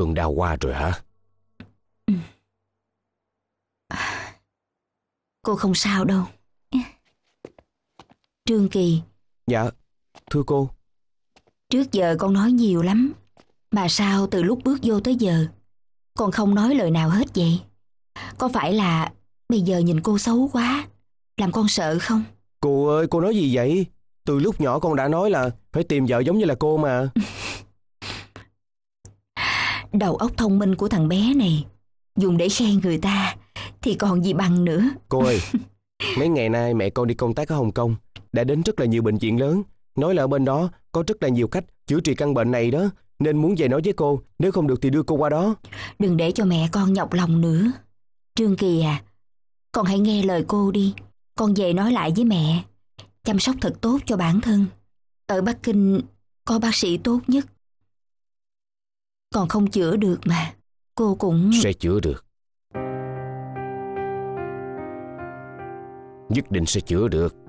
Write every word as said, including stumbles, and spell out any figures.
cơn đau qua rồi hả? Ừ. Cô không sao đâu. Trương Kỳ. Dạ, thưa cô. Trước giờ con nói nhiều lắm, mà sao từ lúc bước vô tới giờ con không nói lời nào hết vậy? Có phải là bây giờ nhìn cô xấu quá, làm con sợ không? Cô ơi, cô nói gì vậy? Từ lúc nhỏ con đã nói là phải tìm vợ giống như là cô mà. Đầu óc thông minh của thằng bé này dùng để khen người ta thì còn gì bằng nữa. Cô ơi, mấy ngày nay mẹ con đi công tác ở Hồng Kông, đã đến rất là nhiều bệnh viện lớn, nói là ở bên đó có rất là nhiều cách chữa trị căn bệnh này đó, nên muốn về nói với cô, nếu không được thì đưa cô qua đó. Đừng để cho mẹ con nhọc lòng nữa. Trương Kỳ à, con hãy nghe lời cô đi. Con về nói lại với mẹ, chăm sóc thật tốt cho bản thân. Ở Bắc Kinh có bác sĩ tốt nhất. Còn không chữa được mà cô cũng... Sẽ chữa được. Nhất định sẽ chữa được.